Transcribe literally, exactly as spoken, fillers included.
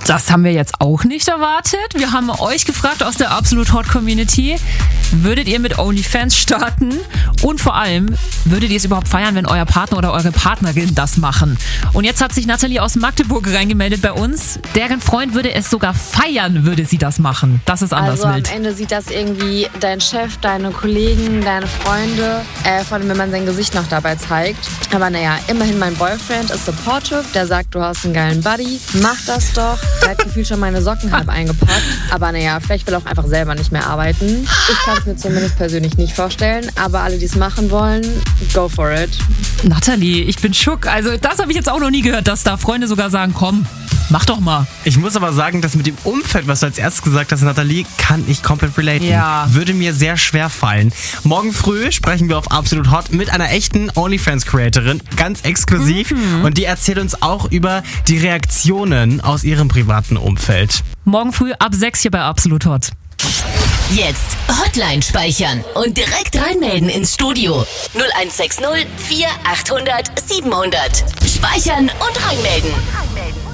Das haben wir jetzt auch nicht erwartet. Wir haben euch gefragt aus der Absolut Hot Community, würdet ihr mit OnlyFans starten? Und vor allem, würdet ihr es überhaupt feiern, wenn euer Partner oder eure Partnerin das machen? Und jetzt hat sich Nathalie aus Magdeburg reingemeldet bei uns. Deren Freund würde es sogar feiern, würde sie das machen. Das ist anders also wild. Am Ende sieht das irgendwie dein Chef, deine Kollegen, deine Freunde, äh, vor allem wenn man sein Gesicht noch dabei zeigt. Aber naja, immerhin mein Boyfriend ist supportive, der sagt, du hast einen geilen Buddy, mach das doch. Der hat gefühlt schon meine Socken halb eingepackt. Aber naja, vielleicht will er auch einfach selber nicht mehr arbeiten. Ich kann es mir zumindest persönlich nicht vorstellen. Aber alle, die es machen wollen, go for it. Nathalie, ich bin schock. Also das habe ich jetzt auch noch nie gehört, dass da Freunde sogar sagen, komm, mach doch mal. Ich muss aber sagen, dass mit dem Umfeld, was du als erstes gesagt hast, Nathalie, kann ich komplett relaten. Ja. Würde mir sehr schwer fallen. Morgen früh sprechen wir auf Absolut Hot mit einer echten OnlyFans-Creatorin, ganz exklusiv. Mhm. Und die erzählt uns auch über die Reaktionen aus ihrem privaten Umfeld. Morgen früh ab sechs hier bei Absolut Hot. Jetzt Hotline speichern und direkt reinmelden ins Studio. null eins sechs null vier achthundert siebenhundert. Speichern und reinmelden.